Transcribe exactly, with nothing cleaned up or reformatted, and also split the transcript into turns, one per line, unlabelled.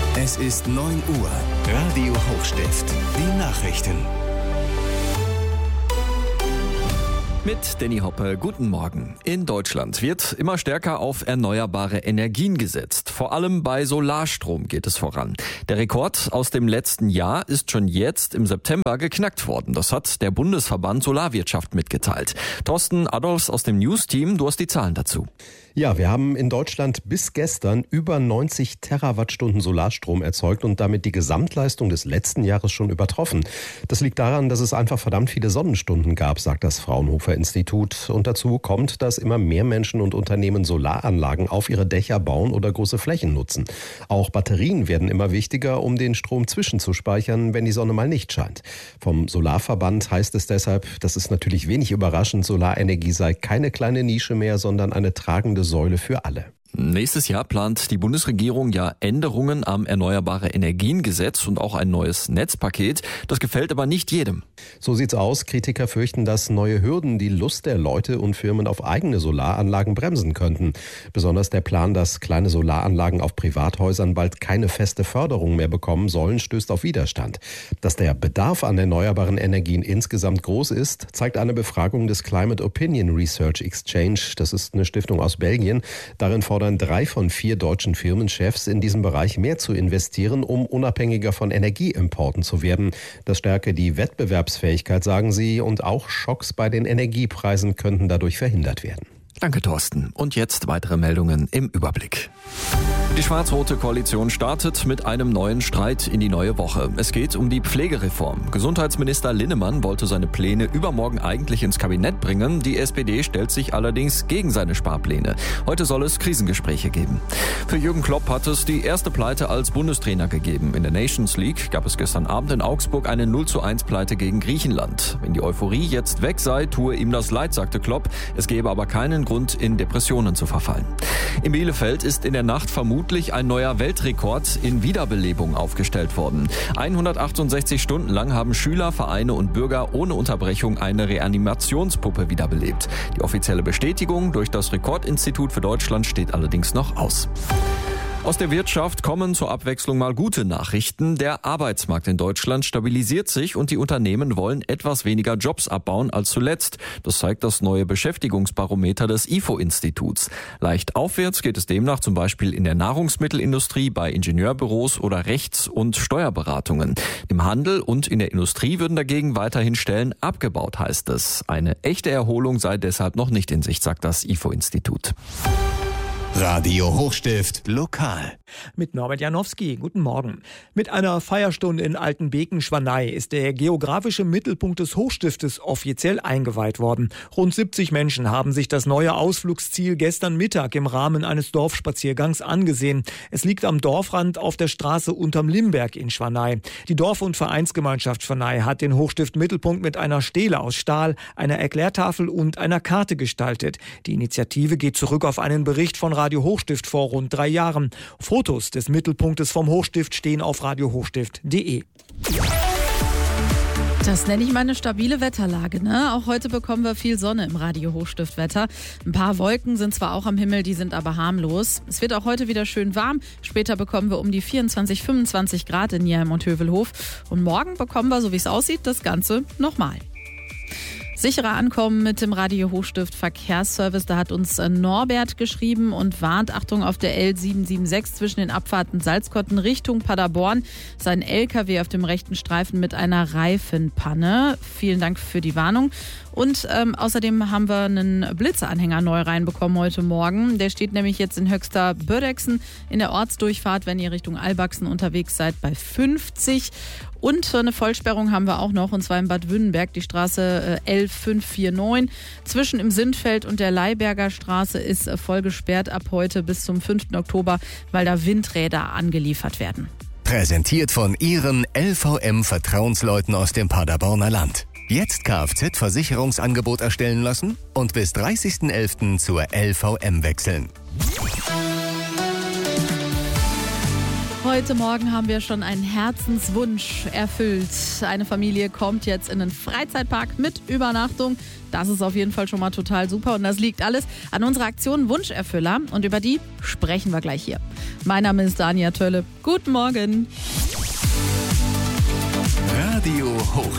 Es ist neun Uhr. Radio Hochstift. Die Nachrichten.
Mit Danny Hoppe, guten Morgen. In Deutschland wird immer stärker auf erneuerbare Energien gesetzt. Vor allem bei Solarstrom geht es voran. Der Rekord aus dem letzten Jahr ist schon jetzt im September geknackt worden. Das hat der Bundesverband Solarwirtschaft mitgeteilt. Thorsten Adolfs aus dem News-Team, du hast die Zahlen dazu.
Ja, wir haben in Deutschland bis gestern über neunzig Terawattstunden Solarstrom erzeugt und damit die Gesamtleistung des letzten Jahres schon übertroffen. Das liegt daran, dass es einfach verdammt viele Sonnenstunden gab, sagt das Fraunhofer Institut. Und dazu kommt, dass immer mehr Menschen und Unternehmen Solaranlagen auf ihre Dächer bauen oder große Flächen nutzen. Auch Batterien werden immer wichtiger, um den Strom zwischenzuspeichern, wenn die Sonne mal nicht scheint. Vom Solarverband heißt es deshalb, das ist natürlich wenig überraschend, Solarenergie sei keine kleine Nische mehr, sondern eine tragende Säule für alle.
Nächstes Jahr plant die Bundesregierung ja Änderungen am Erneuerbare Energien-Gesetz und auch ein neues Netzpaket. Das gefällt aber nicht jedem.
So sieht's aus. Kritiker fürchten, dass neue Hürden die Lust der Leute und Firmen auf eigene Solaranlagen bremsen könnten. Besonders der Plan, dass kleine Solaranlagen auf Privathäusern bald keine feste Förderung mehr bekommen sollen, stößt auf Widerstand. Dass der Bedarf an erneuerbaren Energien insgesamt groß ist, zeigt eine Befragung des Climate Opinion Research Exchange. Das ist eine Stiftung aus Belgien. Darin fordern drei von vier deutschen Firmenchefs, in diesem Bereich mehr zu investieren, um unabhängiger von Energieimporten zu werden. Das stärke die Wettbewerbsfähigkeit, sagen sie, und auch Schocks bei den Energiepreisen könnten dadurch verhindert werden.
Danke, Thorsten. Und jetzt weitere Meldungen im Überblick. Die schwarz-rote Koalition startet mit einem neuen Streit in die neue Woche. Es geht um die Pflegereform. Gesundheitsminister Linnemann wollte seine Pläne übermorgen eigentlich ins Kabinett bringen. Die S P D stellt sich allerdings gegen seine Sparpläne. Heute soll es Krisengespräche geben. Für Jürgen Klopp hat es die erste Pleite als Bundestrainer gegeben. In der Nations League gab es gestern Abend in Augsburg eine null zu eins Pleite gegen Griechenland. Wenn die Euphorie jetzt weg sei, tue ihm das leid, sagte Klopp. Es gäbe aber keinen Grund, in Depressionen zu verfallen. In Bielefeld ist in der Nacht vermutlich ein neuer Weltrekord in Wiederbelebung aufgestellt worden. hundertachtundsechzig Stunden lang haben Schüler, Vereine und Bürger ohne Unterbrechung eine Reanimationspuppe wiederbelebt. Die offizielle Bestätigung durch das Rekordinstitut für Deutschland steht allerdings noch aus. Aus der Wirtschaft kommen zur Abwechslung mal gute Nachrichten. Der Arbeitsmarkt in Deutschland stabilisiert sich und die Unternehmen wollen etwas weniger Jobs abbauen als zuletzt. Das zeigt das neue Beschäftigungsbarometer des I F O-Instituts. Leicht aufwärts geht es demnach zum Beispiel in der Nahrungsmittelindustrie, bei Ingenieurbüros oder Rechts- und Steuerberatungen. Im Handel und in der Industrie würden dagegen weiterhin Stellen abgebaut, heißt es. Eine echte Erholung sei deshalb noch nicht in Sicht, sagt das I F O-Institut.
Radio Hochstift lokal.
Mit Norbert Janowski. Guten Morgen. Mit einer Feierstunde in Altenbeken-Schwanei ist der geografische Mittelpunkt des Hochstiftes offiziell eingeweiht worden. Rund siebzig Menschen haben sich das neue Ausflugsziel gestern Mittag im Rahmen eines Dorfspaziergangs angesehen. Es liegt am Dorfrand auf der Straße Unterm Limberg in Schwanei. Die Dorf- und Vereinsgemeinschaft Schwanei hat den Hochstift-Mittelpunkt mit einer Stele aus Stahl, einer Erklärtafel und einer Karte gestaltet. Die Initiative geht zurück auf einen Bericht von Radio Hochstift vor rund drei Jahren. Fotos des Mittelpunktes vom Hochstift stehen auf radio hochstift punkt de.
Das nenne ich mal eine stabile Wetterlage, ne? Auch heute bekommen wir viel Sonne im Radio Hochstift-Wetter. Ein paar Wolken sind zwar auch am Himmel, die sind aber harmlos. Es wird auch heute wieder schön warm. Später bekommen wir um die vierundzwanzig, fünfundzwanzig Grad in Nierheim und Hövelhof. Und morgen bekommen wir, so wie es aussieht, das Ganze nochmal. Sicherer ankommen mit dem Radio Hochstift Verkehrsservice. Da hat uns Norbert geschrieben und warnt, Achtung, auf der L sieben sieben sechs zwischen den Abfahrten Salzkotten Richtung Paderborn. Sein L K W auf dem rechten Streifen mit einer Reifenpanne. Vielen Dank für die Warnung. Und ähm, außerdem haben wir einen Blitzeanhänger neu reinbekommen heute Morgen. Der steht nämlich jetzt in Höxter Bördexen in der Ortsdurchfahrt, wenn ihr Richtung Albachsen unterwegs seid, bei fünfzig. Und eine Vollsperrung haben wir auch noch, und zwar in Bad Wünnenberg, die Straße äh, L fünf vier neun. Zwischen im Sindfeld und der Leiberger Straße ist äh, voll gesperrt ab heute bis zum fünften Oktober, weil da Windräder angeliefert werden.
Präsentiert von Ihren L V M-Vertrauensleuten aus dem Paderborner Land. Jetzt Kfz-Versicherungsangebot erstellen lassen und bis dreißigsten elften zur L V M wechseln.
Heute Morgen haben wir schon einen Herzenswunsch erfüllt. Eine Familie kommt jetzt in einen Freizeitpark mit Übernachtung. Das ist auf jeden Fall schon mal total super und das liegt alles an unserer Aktion Wunscherfüller und über die sprechen wir gleich hier. Mein Name ist Dania Tölle. Guten Morgen.
Radio Hoch.